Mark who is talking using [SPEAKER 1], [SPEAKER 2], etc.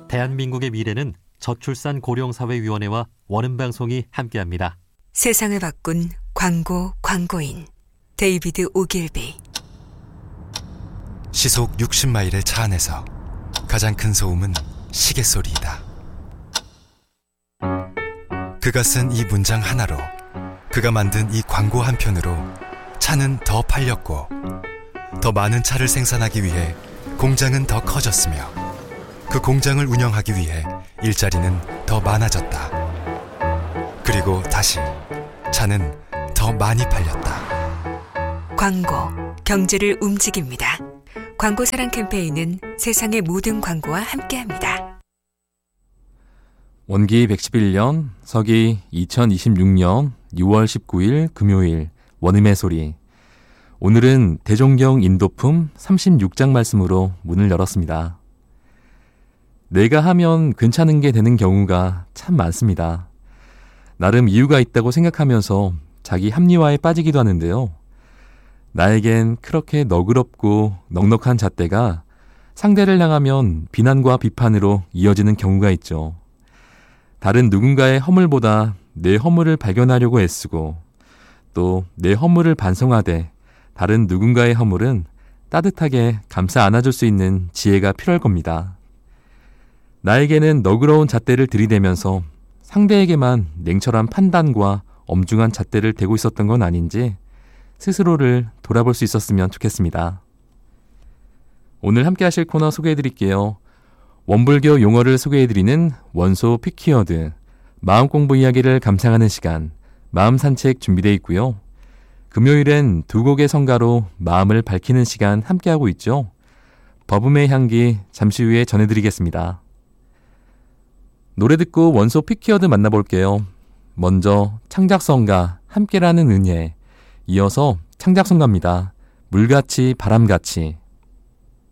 [SPEAKER 1] 대한민국의 미래는 저출산고령사회위원회와 원음방송이 함께합니다.
[SPEAKER 2] 세상을 바꾼 광고인 데이비드 오길비.
[SPEAKER 3] 시속 60마일의 차 안에서 가장 큰 소음은 시계소리이다. 그가 쓴 이 문장 하나로, 그가 만든 이 광고 한 편으로 차는 더 팔렸고, 더 많은 차를 생산하기 위해 공장은 더 커졌으며, 그 공장을 운영하기 위해 일자리는 더 많아졌다. 그리고 다시 차는 더 많이 팔렸다.
[SPEAKER 2] 광고, 경제를 움직입니다. 광고 사랑 캠페인은 세상의 모든 광고와 함께합니다.
[SPEAKER 4] 원기 111년, 서기 2026년 6월 19일 금요일 원음의 소리. 오늘은 대종경 인도품 36장 말씀으로 문을 열었습니다. 내가 하면 괜찮은 게 되는 경우가 참 많습니다. 나름 이유가 있다고 생각하면서 자기 합리화에 빠지기도 하는데요. 나에겐 그렇게 너그럽고 넉넉한 잣대가 상대를 향하면 비난과 비판으로 이어지는 경우가 있죠. 다른 누군가의 허물보다 내 허물을 발견하려고 애쓰고, 또 내 허물을 반성하되 다른 누군가의 허물은 따뜻하게 감싸 안아줄 수 있는 지혜가 필요할 겁니다. 나에게는 너그러운 잣대를 들이대면서 상대에게만 냉철한 판단과 엄중한 잣대를 대고 있었던 건 아닌지 스스로를 돌아볼 수 있었으면 좋겠습니다. 오늘 함께 하실 코너 소개해드릴게요. 원불교 용어를 소개해드리는 원소 피키워드, 마음공부 이야기를 감상하는 시간, 마음산책 준비되어 있고요. 금요일엔 두 곡의 성가로 마음을 밝히는 시간 함께하고 있죠. 버블의 향기 잠시 후에 전해드리겠습니다. 노래 듣고 원소 피키워드 만나볼게요. 먼저 창작성가 함께라는 은혜, 이어서 창작성가입니다. 물같이 바람같이.